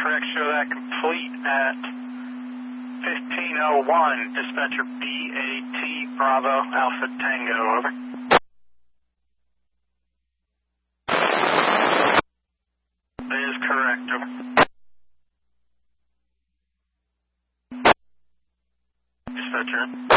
correct. Show that complete at 15:01. Dispatcher BAT Bravo Alpha Tango, over. That is correct, over. Dispatcher.